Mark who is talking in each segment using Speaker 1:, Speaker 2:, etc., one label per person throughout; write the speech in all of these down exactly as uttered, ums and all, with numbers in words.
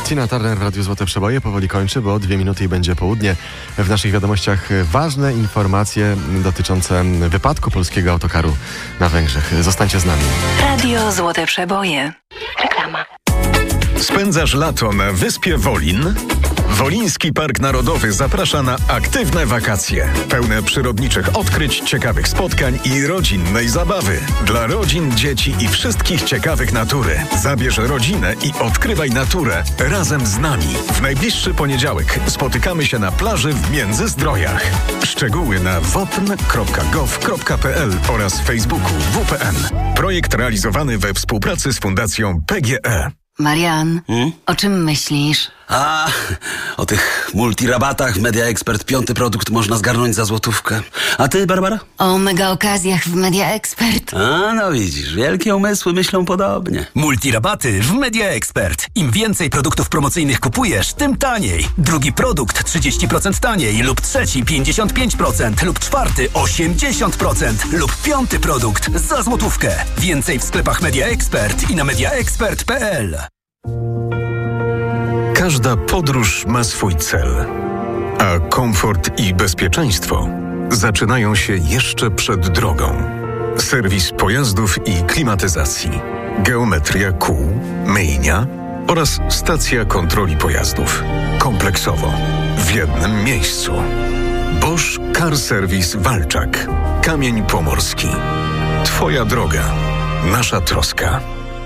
Speaker 1: Tina Turner w Radiu Złote Przeboje powoli kończy, bo dwie minuty i będzie południe. W naszych wiadomościach ważne informacje dotyczące wypadku polskiego autokaru na Węgrzech. Zostańcie z nami.
Speaker 2: Radio Złote Przeboje. Reklama.
Speaker 3: Spędzasz lato na wyspie Wolin? Woliński Park Narodowy zaprasza na aktywne wakacje. Pełne przyrodniczych odkryć, ciekawych spotkań i rodzinnej zabawy. Dla rodzin, dzieci i wszystkich ciekawych natury. Zabierz rodzinę i odkrywaj naturę razem z nami. W najbliższy poniedziałek spotykamy się na plaży w Międzyzdrojach. Szczegóły na wopn kropka gov kropka pl oraz Facebooku W P N. Projekt realizowany we współpracy z Fundacją P G E.
Speaker 4: Marian, hmm? o czym myślisz?
Speaker 5: A, o tych multirabatach w Media Expert. Piąty produkt można zgarnąć za złotówkę. A ty, Barbara?
Speaker 4: O mega okazjach w Media Expert.
Speaker 5: A, no widzisz, wielkie umysły myślą podobnie.
Speaker 6: Multirabaty w Media Expert. Im więcej produktów promocyjnych kupujesz, tym taniej. Drugi produkt trzydzieści procent taniej lub trzeci pięćdziesiąt pięć procent lub czwarty osiemdziesiąt procent lub piąty produkt za złotówkę. Więcej w sklepach Media Expert i na media expert kropka p l.
Speaker 3: Każda podróż ma swój cel, a komfort i bezpieczeństwo zaczynają się jeszcze przed drogą. Serwis pojazdów i klimatyzacji, geometria kół, myjnia oraz stacja kontroli pojazdów. Kompleksowo, w jednym miejscu. Bosch Car Service Walczak. Kamień Pomorski. Twoja droga. Nasza troska.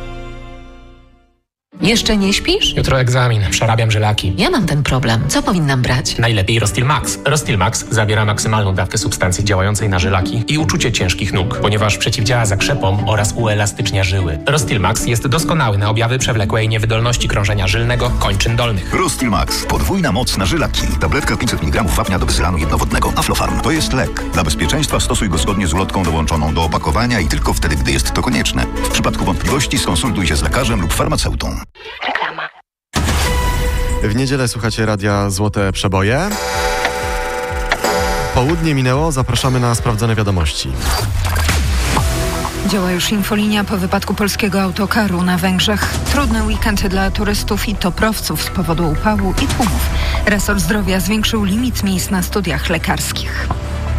Speaker 7: Jeszcze nie śpisz?
Speaker 8: Jutro egzamin, przerabiam żylaki.
Speaker 7: Ja mam ten problem. Co powinnam brać?
Speaker 8: Najlepiej Rostil Max. Rostil Max zawiera maksymalną dawkę substancji działającej na żylaki i uczucie ciężkich nóg, ponieważ przeciwdziała zakrzepom oraz uelastycznia żyły. Rostil Max jest doskonały na objawy przewlekłej niewydolności krążenia żylnego kończyn dolnych.
Speaker 9: Rostil Max. Podwójna moc na żylaki. Tabletka pięćset miligramów wapnia do wysylanu jednowodnego. Aflofarm. To jest lek. Dla bezpieczeństwa stosuj go zgodnie z ulotką dołączoną do opakowania i tylko wtedy, gdy jest to konieczne. W przypadku wątpliwości skonsultuj się z lekarzem lub farmaceutą.
Speaker 2: Reklama.
Speaker 1: W niedzielę słuchacie Radia Złote Przeboje. Południe minęło, zapraszamy na sprawdzone wiadomości.
Speaker 10: Działa już infolinia po wypadku polskiego autokaru na Węgrzech. Trudny weekend dla turystów i toprowców z powodu upału i tłumów. Resort Zdrowia zwiększył limit miejsc na studiach lekarskich.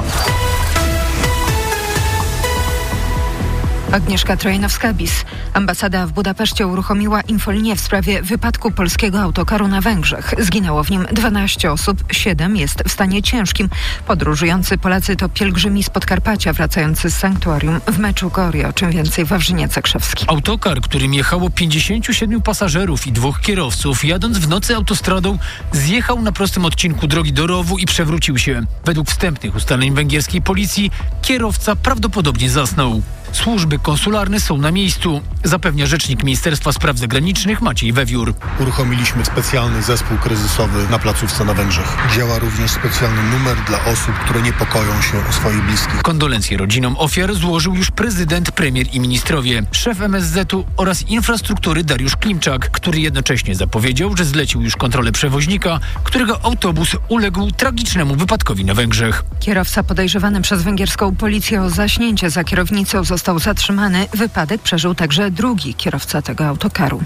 Speaker 10: Agnieszka Trojanowska-Bis. Ambasada w Budapeszcie uruchomiła infolinię w sprawie wypadku polskiego autokaru na Węgrzech. Zginęło w nim dwanaście osób, siedem jest w stanie ciężkim. Podróżujący Polacy to pielgrzymi z Podkarpacia wracający z sanktuarium w Meczugorie. O czym więcej Wawrzyniec Zakrzewski.
Speaker 11: Autokar, którym jechało pięćdziesięciu siedmiu pasażerów i dwóch kierowców, jadąc w nocy autostradą, zjechał na prostym odcinku drogi do rowu i przewrócił się. Według wstępnych ustaleń węgierskiej policji kierowca prawdopodobnie zasnął. Służby konsularne są na miejscu, zapewnia rzecznik Ministerstwa Spraw Zagranicznych Maciej Wewiór.
Speaker 12: Uruchomiliśmy specjalny zespół kryzysowy na placówce na Węgrzech. Działa również specjalny numer dla osób, które niepokoją się o swoich bliskich.
Speaker 11: Kondolencje rodzinom ofiar złożył już prezydent, premier i ministrowie. Szef M S Z u oraz infrastruktury Dariusz Klimczak, który jednocześnie zapowiedział, że zlecił już kontrolę przewoźnika, którego autobus uległ tragicznemu wypadkowi na Węgrzech.
Speaker 10: Kierowca podejrzewany przez węgierską policję o zaśnięcie za kierownicą został zatrzymany. Wypadek przeżył także drugi kierowca tego autokaru.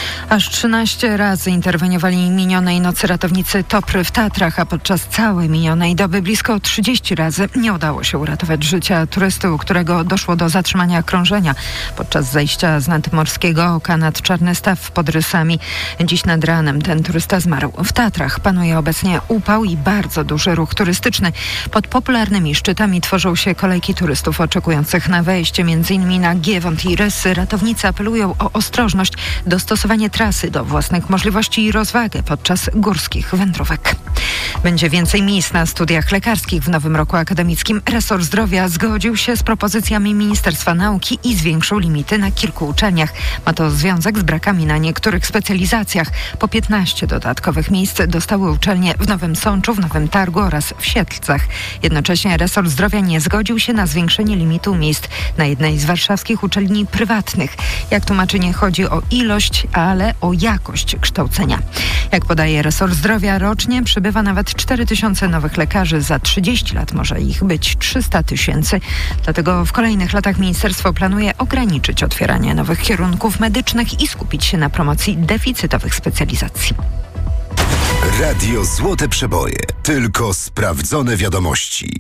Speaker 10: Aż trzynaście razy interweniowali minionej nocy ratownicy Topry w Tatrach, a podczas całej minionej doby blisko trzydzieści razy nie udało się uratować życia turysty, u którego doszło do zatrzymania krążenia podczas zejścia z nadmorskiego oka nad Czarny Staw pod Rysami. Dziś nad ranem ten turysta zmarł. W Tatrach panuje obecnie upał i bardzo duży ruch turystyczny. Pod popularnymi szczytami tworzą się kolejki turystów oczekujących na wejście między innymi na Giewont i Rysy. Ratownicy apelują o ostrożność, dostosowanie trasy do własnych możliwości i rozwagę podczas górskich wędrówek. Będzie więcej miejsc na studiach lekarskich w nowym roku akademickim. Resort Zdrowia zgodził się z propozycjami Ministerstwa Nauki i zwiększył limity na kilku uczelniach. Ma to związek z brakami na niektórych specjalizacjach. Po piętnaście dodatkowych miejsc dostały uczelnie w Nowym Sączu, w Nowym Targu oraz w Siedlcach. Jednocześnie resort zdrowia nie zgodził się na zwiększenie limitu miejsc na jednej z warszawskich uczelni prywatnych. Jak tłumaczy, nie chodzi o ilość, ale o jakość kształcenia. Jak podaje resort zdrowia, rocznie przybywa nawet lat cztery tysiące nowych lekarzy, za trzydzieści lat może ich być trzysta tysięcy. Dlatego w kolejnych latach ministerstwo planuje ograniczyć otwieranie nowych kierunków medycznych i skupić się na promocji deficytowych specjalizacji.
Speaker 13: Radio Złote Przeboje. Tylko sprawdzone wiadomości.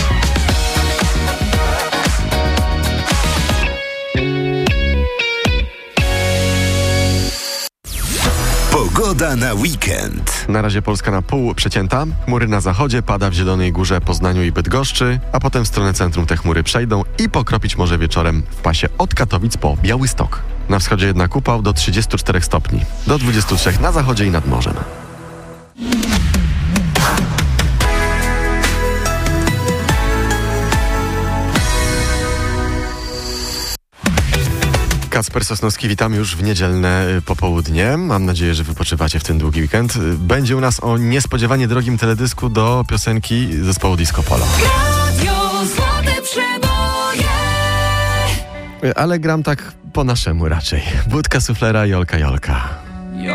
Speaker 13: Pogoda na weekend.
Speaker 1: Na razie Polska na pół przecięta. Chmury na zachodzie, pada w Zielonej Górze, Poznaniu i Bydgoszczy, a potem w stronę centrum te chmury przejdą i pokropić może wieczorem w pasie od Katowic po Białystok. Na wschodzie jednak upał do trzydziestu czterech stopni, do dwudziestu trzech na zachodzie i nad morzem. Kacper Sosnowski, witam już w niedzielne popołudnie. Mam nadzieję, że wypoczywacie w ten długi weekend. Będzie u nas o niespodziewanie drogim teledysku do piosenki zespołu Disco Polo.
Speaker 14: Radio Złote Przeboje.
Speaker 1: Ale gram tak po naszemu raczej. Budka suflera, Jolka Jolka.